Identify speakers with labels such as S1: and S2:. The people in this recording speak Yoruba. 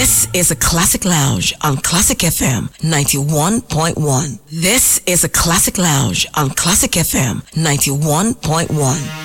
S1: This is a Classic Lounge on Classic FM 91.1. This is a Classic Lounge on Classic FM 91.1.